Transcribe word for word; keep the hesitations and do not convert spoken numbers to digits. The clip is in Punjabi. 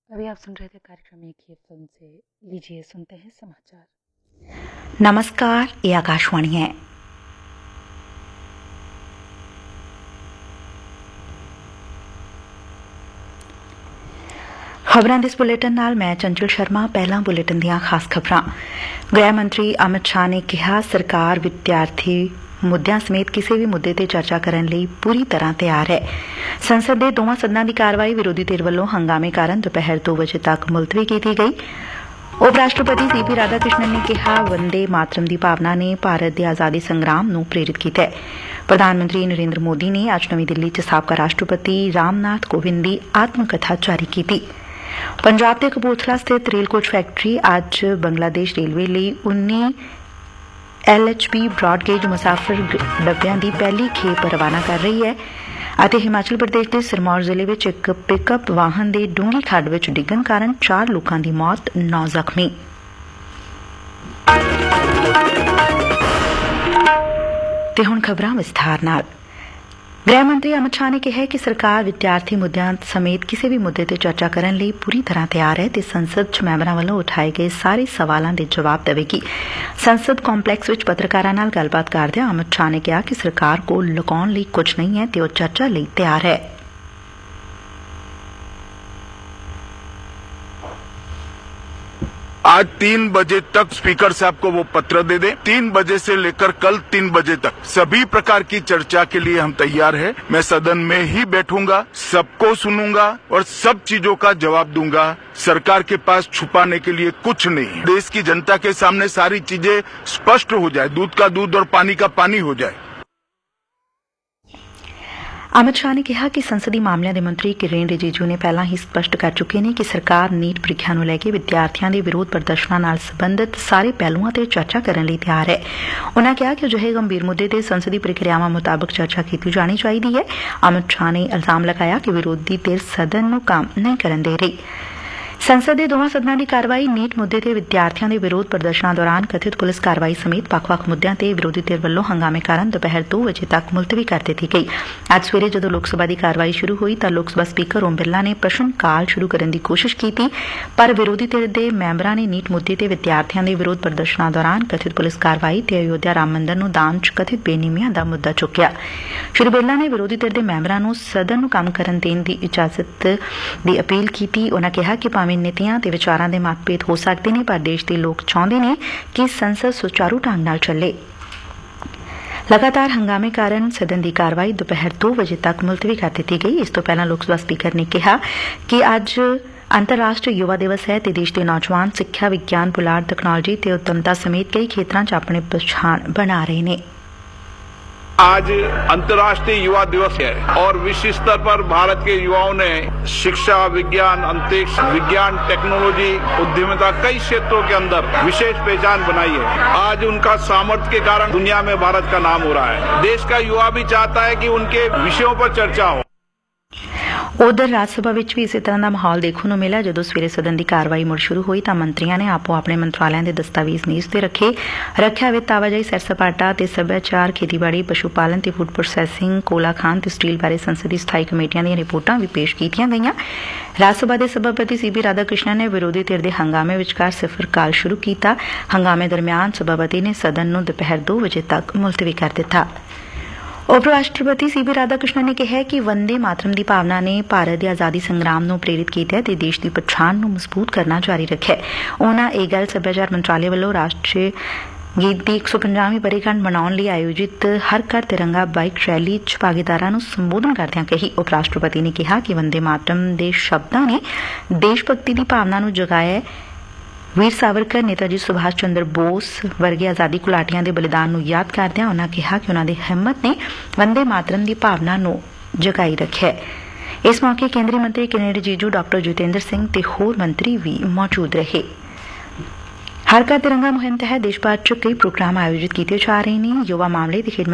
अभी आप सुन रहे थे कार्यक्रम एक ही फिल्म से। लीजिए सुनते हैं समाचार। नमस्कार, ये आकाशवाणी है। खबरां दे इस बुलेटिन नाल मैं चंचल शर्मा। पहला बुलेटिन दीआं खास खबरां। गृह मंत्री अमित शाह ने कहा, सरकार विद्यार्थी मुद्दਿਆਂ ਸਮੇਤ ਕਿਸੇ ਵੀ ਮੁੱਦੇ ਤੇ ਚਰਚਾ ਕਰਨ ਲਈ ਪੂਰੀ ਤਰ੍ਹਾਂ ਤਿਆਰ ਹੈ। ਸੰਸਦ ਦੇ ਦੋਵਾਂ ਸਦਨਾਂ ਦੀ ਕਾਰਵਾਈ ਵਿਰੋਧੀ ਧਿਰ ਵੱਲੋਂ ਹੰਗਾਮੇ ਕਾਰਨ ਦੁਪਹਿਰ ਦੋ ਵਜੇ ਤੱਕ ਮੁਲਤਵੀ ਕੀਤੀ ਗਈ। ਉਪ ਰਾਸ਼ਟਰਪਤੀ ਸੀ ਪੀ ਰਾਧਾ ਕ੍ਰਿਸ਼ਨਨ ਨੇ ਕਿਹਾ, ਵੰਦੇ ਮਾਤਰਮ ਦੀ ਭਾਵਨਾ ਨੇ ਭਾਰਤ ਦੇ ਆਜ਼ਾਦੀ ਸੰਗਰਾਮ ਨੂੰ ਪ੍ਰੇਰਿਤ ਕੀਤਾ ਹੈ। ਪ੍ਰਧਾਨ ਮੰਤਰੀ ਨਰਿੰਦਰ ਮੋਦੀ ਨੇ ਅੱਜ ਨਵੀਂ ਦਿੱਲੀ ਚ ਸਾਬਕਾ ਰਾਸ਼ਟਰਪਤੀ ਰਾਮਨਾਥ ਕੋਵਿੰਦ ਦੀ ਆਤਮ ਕਥਾ ਜਾਰੀ ਕੀਤੀ। ਪੰਜਾਬ ਦੇ ਕਪੂਰਥਲਾ ਸਥਿਤ ਰੇਲ ਕੋਚ ਫੈਕਟਰੀ ਅੱਜ ਬੰਗਲਾਦੇਸ਼ ਰੇਲਵੇ ਲਈ ਉੱਨੀ ਐਲ ਐਚ ਪੀ ਬ੍ਰਾਡਗੇਜ ਮੁਸਾਫਰ ਡੱਬਿਆਂ ਦੀ ਪਹਿਲੀ ਖੇਪ ਰਵਾਨਾ ਕਰ ਰਹੀ ਹੈ ਅਤੇ ਹਿਮਾਚਲ ਪ੍ਰਦੇਸ਼ ਦੇ ਸਿਰਮੌਰ ਜ਼ਿਲ੍ਹੇ ਵਿੱਚ ਇੱਕ ਪਿਕਅਪ ਵਾਹਨ ਦੇ ਡੂੰਘੀ ਖੱਡ ਵਿੱਚ ਡਿੱਗਣ ਕਾਰਨ ਚਾਰ ਲੋਕਾਂ ਦੀ ਮੌਤ, ਨੌ ਜ਼ਖਮੀ। ਤੇ ਹੁਣ ਖਬਰਾਂ ਵਿਸਥਾਰ ਨਾਲ। ਗ੍ਰਹਿ ਮੰਤਰੀ ਅਮਿਤ ਸ਼ਾਹ ਨੇ ਕਿਹਾ ਕਿ ਸਰਕਾਰ ਵਿਦਿਆਰਥੀ ਮੁੱਦਿਆਂ ਸਮੇਤ ਕਿਸੇ ਵੀ ਮੁੱਦੇ ਤੇ ਚਰਚਾ ਕਰਨ ਲਈ ਪੂਰੀ ਤਰ੍ਹਾਂ ਤਿਆਰ ਹੈ ਤੇ ਸੰਸਦ ਚ ਮੈਂਬਰਾਂ ਵੱਲੋਂ ਉਠਾਏ ਗਏ ਸਾਰੇ ਸਵਾਲਾਂ ਦੇ ਜਵਾਬ ਦੇਵੇਗੀ। ਸੰਸਦ ਕੰਪਲੈਕਸ ਵਿੱਚ ਪੱਤਰਕਾਰਾਂ ਨਾਲ ਗੱਲਬਾਤ ਕਰਦਿਆਂ ਅਮਿਤ ਸ਼ਾਹ ਨੇ ਕਿਹਾ ਕਿ ਸਰਕਾਰ ਕੋਲ ਲੁਕਾਉਣ ਲਈ ਕੁਝ ਨਹੀਂ ਹੈ ਤੇ ਉਹ ਚਰਚਾ ਲਈ ਤਿਆਰ ਹੈ। आज तीन बजे तक स्पीकर साहब को वो पत्र दे दें। तीन बजे से लेकर कल तीन बजे तक सभी प्रकार की चर्चा के लिए हम तैयार हैं। मैं सदन में ही बैठूंगा, सबको सुनूंगा और सब चीजों का जवाब दूंगा। सरकार के पास छुपाने के लिए कुछ नहीं है। देश की जनता के सामने सारी चीजें स्पष्ट हो जाए, दूध का दूध और पानी का पानी हो जाए। ਅਮਿਤ ਸ਼ਾਹ ਨੇ ਕਿਹਾ ਕਿ ਸੰਸਦੀ ਮਾਮਲਿਆਂ ਦੇ ਮੰਤਰੀ ਕਿਰੇਨ ਰਿਜੀਜੂ ਨੇ ਪਹਿਲਾਂ ਹੀ ਸਪਸ਼ਟ ਕਰ ਚੁੱਕੇ ਨੇ ਕਿ ਸਰਕਾਰ ਨੀਟ ਪ੍ਰੀਖਿਆ ਨੂੰ ਲੈ ਕੇ ਵਿਦਿਆਰਥੀਆਂ ਦੇ ਵਿਰੋਧ ਪ੍ਰਦਰਸ਼ਨਾਂ ਨਾਲ ਸੰਬੰਧਿਤ ਸਾਰੇ ਪਹਿਲੂਆਂ ਤੇ ਚਰਚਾ ਕਰਨ ਲਈ ਤਿਆਰ ਹੈ। ਉਨ੍ਹਾਂ ਕਿਹਾ ਕਿ ਅਜਿਹੇ ਗੰਭੀਰ ਮੁੱਦੇ ਤੇ ਸੰਸਦੀ ਪ੍ਰਕਿਰਿਆਵਾਂ ਮੁਤਾਬਕ ਚਰਚਾ ਕੀਤੀ ਜਾਣੀ ਚਾਹੀਦੀ ਹੈ। ਅਮਿਤ ਸ਼ਾਹ ਨੇ ਇਲਜ਼ਾਮ ਲਗਾਇਆ ਕਿ ਵਿਰੋਧੀ ਧਿਰ ਸਦਨ ਨੂੰ ਕੰਮ ਨਹੀਂ ਕਰਨ ਦੇ ਰਹੀ। ਸੰਸਦ ਦੇ ਦੋਵਾਂ ਸਦਨਾਂ ਦੀ ਕਾਰਵਾਈ ਨੀਟ ਮੁੱਦੇ ਤੇ ਵਿਦਿਆਰਥੀਆਂ ਦੇ ਵਿਰੋਧ ਪ੍ਰਦਰਸ਼ਨਾਂ ਦੌਰਾਨ ਕਥਿਤ ਪੁਲਿਸ ਕਾਰਵਾਈ ਸਮੇਤ ਵੱਖ-ਵੱਖ ਮੁੱਦਿਆਂ ਤੇ ਵਿਰੋਧੀ ਧਿਰ ਵੱਲੋਂ ਹੰਗਾਮੇ ਕਾਰਨ ਦੁਪਹਿਰ ਦੋ ਵਜੇ ਤੱਕ ਮੁਲਤਵੀ ਕਰ ਦਿੱਤੀ ਗਈ। ਅੱਜ ਸਵੇਰੇ ਜਦੋਂ ਲੋਕ ਸਭਾ ਦੀ ਕਾਰਵਾਈ ਸ਼ੁਰੂ ਹੋਈ ਤਾਂ ਲੋਕ ਸਭਾ ਸਪੀਕਰ ਓਮ ਬਿਰਲਾ ਨੇ ਪ੍ਰਸ਼ਨ ਕਾਲ ਸ਼ੁਰੂ ਕਰਨ ਦੀ ਕੋਸ਼ਿਸ਼ ਕੀਤੀ, ਪਰ ਵਿਰੋਧੀ ਧਿਰ ਦੇ ਮੈਂਬਰਾਂ ਨੇ ਨੀਟ ਮੁੱਦੇ ਤੇ ਵਿਦਿਆਰਥੀਆਂ ਦੇ ਵਿਰੋਧ ਪ੍ਰਦਰਸ਼ਨਾਂ ਦੌਰਾਨ ਕਥਿਤ ਪੁਲਿਸ ਕਾਰਵਾਈ ਤੇ ਅਯੋਧਿਆ ਰਾਮ ਮੰਦਰ ਨੂੰ ਦਾਨ ਚ ਕਥਿਤ ਬੇਨਿਯਮੀਆਂ ਦਾ ਮੁੱਦਾ ਚੁੱਕਿਆ। ਸ਼੍ਰੀ ਬਿਰਲਾ ਨੇ ਵਿਰੋਧੀ ਧਿਰ ਦੇ ਮੈਂਬਰਾਂ ਨੂੰ ਸਦਨ ਨੂੰ ਕੰਮ ਕਰਨ ਦੇਣ ਦੀ ਇਜਾਜ਼ਤ ਦੀ ਅਪੀਲ ਕੀਤੀ। ਉਨ੍ਹਾਂ ਕਿਹਾ ਕਿ ਭਾਵੇਂ ਨੀਤੀਆਂ ਤੇ ਵਿਚਾਰਾਂ ਦੇ ਮਤਭੇਦ ਹੋ ਸਕਦੇ ਨੇ, ਪਰ ਦੇਸ਼ ਦੇ ਲੋਕ ਚਾਹੁੰਦੇ ਨੇ ਕਿ ਸੰਸਦ ਸੁਚਾਰੂ ਢੰਗ ਨਾਲ ਚੱਲੇ। ਲਗਾਤਾਰ ਹੰਗਾਮੇ ਕਾਰਨ ਸਦਨ ਦੀ ਕਾਰਵਾਈ ਦੁਪਹਿਰ ਦੋ ਵਜੇ ਤੱਕ ਮੁਲਤਵੀ ਕਰ ਦਿੱਤੀ ਗਈ। ਇਸ ਤੋਂ ਪਹਿਲਾਂ ਲੋਕ ਸਭਾ ਸਪੀਕਰ ਨੇ ਕਿਹਾ ਕਿ ਅੱਜ ਅੰਤਰਰਾਸ਼ਟਰੀ ਯੁਵਾ ਦਿਵਸ ਹੈ ਤੇ ਦੇਸ਼ ਦੇ ਨੌਜਵਾਨ ਸਿੱਖਿਆ, ਵਿਗਿਆਨ, ਪੁਲਾੜ ਤਕਨਾਲੋਜੀ ਤੇ ਉੱਦਮਤਾ ਸਮੇਤ ਕਈ ਖੇਤਰਾਂ 'ਚ ਆਪਣੀ ਪਛਾਣ ਬਣਾ ਰਹੇ ਨੇ। आज अंतर्राष्ट्रीय युवा दिवस है और विश्व स्तर पर भारत के युवाओं ने शिक्षा, विज्ञान, अंतरिक्ष विज्ञान, टेक्नोलॉजी, उद्यमिता कई क्षेत्रों के अंदर विशेष पहचान बनाई है। आज उनका सामर्थ्य के कारण दुनिया में भारत का नाम हो रहा है। देश का युवा भी चाहता है कि उनके विषयों पर चर्चा हो। ਉਧਰ ਰਾਜ ਸਭਾ ਵਿੱਚ ਵੀ ਇਸੇ ਤਰ੍ਹਾਂ ਦਾ ਮਾਹੌਲ ਦੇਖਣ ਨੂੰ ਮਿਲਿਆ। ਜਦੋਂ ਸਵੇਰੇ ਸਦਨ ਦੀ ਕਾਰਵਾਈ ਮੁੜ ਸ਼ੁਰੂ ਹੋਈ ਤਾਂ ਮੰਤਰੀਆਂ ਨੇ ਆਪੋ ਆਪਣੇ ਮੰਤਰਾਲਿਆਂ ਦੇ ਦਸਤਾਵੇਜ਼ ਮੇਜ਼ ਤੇ ਰੱਖੇ। ਰੱਖਿਆ ਵਿੱਤ, ਆਵਾਜਾਈ, ਸੈਰ ਸਪਾਟਾ ਤੇ ਸੱਭਿਆਚਾਰ, ਖੇਤੀਬਾੜੀ, ਪਸ਼ੂ ਪਾਲਣ ਤੇ ਫੂਡ ਪ੍ਰੋਸੈਸਿੰਗ, ਕੋਲਾ ਖਾਨ ਤੇ ਸਟੀਲ ਬਾਰੇ ਸੰਸਦੀ ਸਥਾਈ ਕਮੇਟੀਆਂ ਦੀਆਂ ਰਿਪੋਰਟਾਂ ਵੀ ਪੇਸ਼ ਕੀਤੀਆਂ ਗਈਆਂ। ਰਾਜ ਸਭਾ ਦੇ ਸਭਾਪਤੀ ਸੀ ਪੀ ਰਾਧਾ ਕ੍ਰਿਸ਼ਨਨ ਨੇ ਵਿਰੋਧੀ ਧਿਰ ਦੇ ਹੰਗਾਮੇ ਵਿਚਕਾਰ ਸਿਫਰ ਕਾਲ ਸ਼ੁਰੂ ਕੀਤਾ। ਹੰਗਾਮੇ ਦਰਮਿਆਨ ਸਭਾਪਤੀ ਨੇ ਸਦਨ ਨੂੰ ਦੁਪਹਿਰ ਦੋ ਵਜੇ ਤੱਕ ਮੁਲਤਵੀ ਕਰ ਦਿੱਤਾ। ਉਪ ਰਾਸ਼ਟਰਪਤੀ ਸੀ ਪੀ ਰਾਧਾ ਕ੍ਰਿਸ਼ਨਨ ਨੇ ਕਿਹਾ ਕਿ ਵੰਦੇ ਮਾਤਰਮ ਦੀ ਭਾਵਨਾ ਨੇ ਭਾਰਤ ਦੇ ਆਜ਼ਾਦੀ ਸੰਗਰਾਮ ਨੂੰ ਪ੍ਰੇਰਿਤ ਕੀਤਾ ਤੇ ਦੇਸ਼ ਦੀ ਪਛਾਣ ਨੂੰ ਮਜ਼ਬੂਤ ਕਰਨਾ ਜਾਰੀ ਰੱਖਿਆ। ਉਨ੍ਹਾਂ ਇਹ ਗੱਲ ਸੱਭਿਆਚਾਰ ਮੰਤਰਾਲੇ ਵੱਲੋਂ ਰਾਸ਼ਟਰੀ ਗੀਤ ਦੀ ਇੱਕ ਸੌ ਪੰਜਾਹਵੀਂ ਵਰ੍ਹੇਗੰਢ ਮਨਾਉਣ ਲਈ ਆਯੋਜਿਤ ਹਰ ਘਰ ਤਿਰੰਗਾ ਬਾਈਕ ਰੈਲੀ 'ਚ ਭਾਗੀਦਾਰਾਂ ਨੂੰ ਸੰਬੋਧਨ ਕਰਦਿਆਂ ਕਹੀ। ਉਪ ਰਾਸ਼ਟਰਪਤੀ ਨੇ ਕਿਹਾ ਕਿ ਵੰਦੇ ਮਾਤਰਮ ਦੇ ਸ਼ਬਦਾਂ ਨੇ ਦੇਸ਼ ਭਗਤੀ ਦੀ ਭਾਵਨਾ ਨੂੰ ਜਗਾਇਆ। ਵੀਰ ਸਾਵਰਕਰ, ਨੇਤਾ ਜੀ ਸੁਭਾਸ਼ ਚੰਦਰ ਬੋਸ ਵਰਗੇ ਆਜ਼ਾਦੀ ਘੁਲਾਟੀਆਂ ਦੇ ਬਲੀਦਾਨ ਨੂੰ ਯਾਦ ਕਰਦਿਆਂ ਉਨ੍ਹਾਂ ਕਿਹਾ ਕਿ ਉਨ੍ਹਾਂ ਦੀ ਹਿੰਮਤ ਨੇ ਵੰਦੇ ਮਾਤਰਮ ਦੀ ਭਾਵਨਾ ਨੂੰ ਜਗਾਈ ਰੱਖਿਆ। ਇਸ ਮੌਕੇ ਕੇਂਦਰੀ ਮੰਤਰੀ ਕਿਰੇਨ ਰਿਜੀਜੂ, ਡਾਕਟਰ ਜਤਿੰਦਰ ਸਿੰਘ ਤੇ ਹੋਰ ਮੰਤਰੀ ਵੀ ਮੌਜੂਦ ਰਹੇ। ਹਰ ਘਰ ਤਿਰੰਗਾ ਮੁਹਿੰਮ ਤਹਿਤ ਦੇਸ਼ ਭਰ 'ਚ ਕਈ ਪ੍ਰੋਗਰਾਮ ਆਯੋਜਿਤ ਕੀਤੇ ਜਾ ਰਹੇ ਨੇ। ਯੁਵਾ ਮਾਮਲੇ ਤੇ ਖੇਡ